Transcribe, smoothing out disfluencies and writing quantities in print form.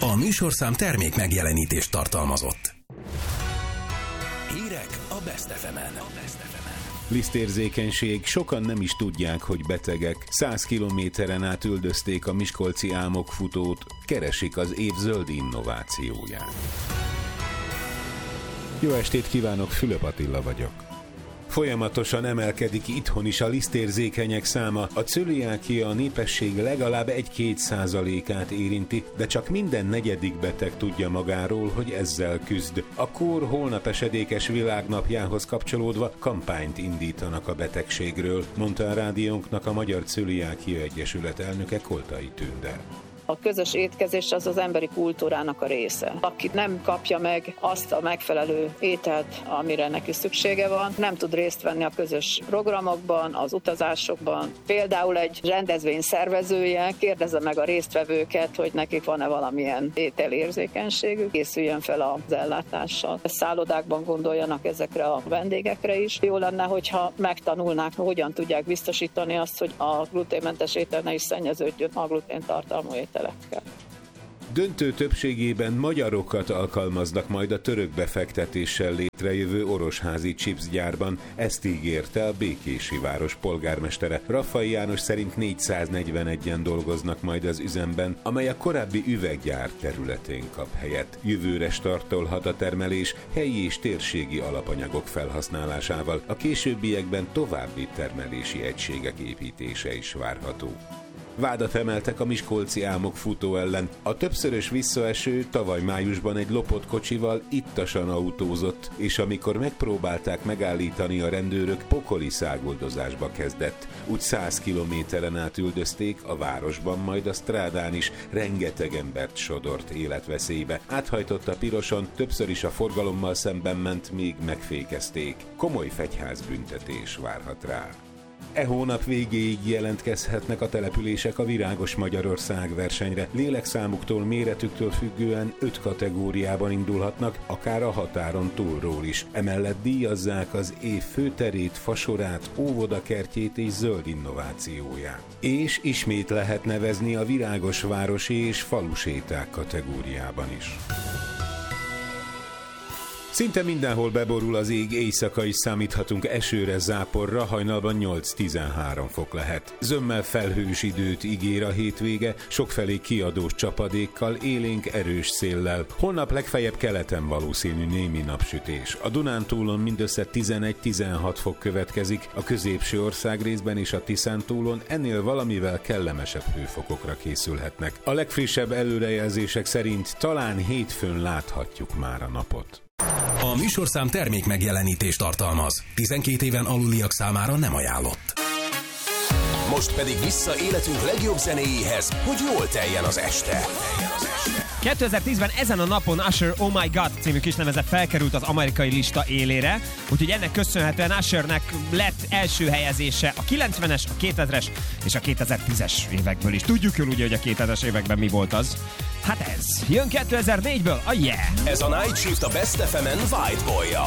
A műsorszám termék megjelenítést tartalmazott. Hírek a Best FM-en. Lisztérzékenység, sokan nem is tudják, hogy betegek. 100 kilométeren át üldözték a miskolci álmokfutót, keresik az év zöld innovációját. Jó estét kívánok, Fülöp Attila vagyok. Folyamatosan emelkedik itthon is a lisztérzékenyek száma. A cöliákia a népesség legalább 1-2%-át érinti, de csak minden negyedik beteg tudja magáról, hogy ezzel küzd. A KÓR holnap esedékes világnapjához kapcsolódva kampányt indítanak a betegségről, mondta a rádiónknak a Magyar Cöliákia Egyesület elnöke, Koltai Tünde. A közös étkezés az emberi kultúrának a része. Aki nem kapja meg azt a megfelelő ételt, amire neki szüksége van, nem tud részt venni a közös programokban, az utazásokban. Például egy rendezvény szervezője kérdezze meg a résztvevőket, hogy nekik van-e valamilyen ételérzékenységük, készüljön fel az ellátással. A szállodákban gondoljanak ezekre a vendégekre is. Jó lenne, hogyha megtanulnák, hogyan tudják biztosítani azt, hogy a gluténmentes étel ne is szennyeződjön a gluténtartalmú ételekkel. Döntő többségében magyarokat alkalmaznak majd a török befektetéssel létrejövő orosházi chipsgyárban. Ezt ígérte a békési város polgármestere. Raffai János szerint 441-en dolgoznak majd az üzemben, amely a korábbi üveggyár területén kap helyet. Jövőre startolhat a termelés helyi és térségi alapanyagok felhasználásával. A későbbiekben további termelési egységek építése is várható. Vádat emeltek a miskolci álmokfutó ellen. A többszörös visszaeső tavaly májusban egy lopott kocsival ittasan autózott, és amikor megpróbálták megállítani a rendőrök, pokoli száguldozásba kezdett. Úgy 100 kilométeren át üldözték, a városban, majd a strádán is rengeteg embert sodort életveszélybe. Áthajtott a piroson, többször is a forgalommal szemben ment, még megfékezték. Komoly fegyházbüntetés várhat rá. E hónap végéig jelentkezhetnek a települések a Virágos Magyarország versenyre. Lélekszámuktól, méretüktől függően 5 kategóriában indulhatnak, akár a határon túlról is. Emellett díjazzák az év főterét, fasorát, óvodakertjét és zöld innovációját. És ismét lehet nevezni a virágos városi és faluséták kategóriában is. Szinte mindenhol beborul az ég, éjszaka is számíthatunk esőre, záporra, hajnalban 8-13 fok lehet. Zömmel felhős időt ígér a hétvége, sokfelé kiadós csapadékkal, élénk erős széllel. Holnap legfeljebb keleten valószínű némi napsütés. A Dunántúlon mindössze 11-16 fok következik, a középső országrészben és a Tiszántúlon ennél valamivel kellemesebb hőfokokra készülhetnek. A legfrissebb előrejelzések szerint talán hétfőn láthatjuk már a napot. A műsorszám termék megjelenítést tartalmaz. 12 éven aluliak számára nem ajánlott. Most pedig vissza életünk legjobb zenéjéhez, hogy jól teljen az este. 2010-ben ezen a napon Usher Oh My God című kislemeze felkerült az amerikai lista élére, úgyhogy ennek köszönhetően Ushernek lett első helyezése a 90-es, a 2000-es és a 2010-es évekből is. Tudjuk jól ugye, hogy a 2000-es években mi volt az. Hát ez. Jön 2004-ből a Yeah! Ez a Night Shift a Best FM-en White Boy-jal.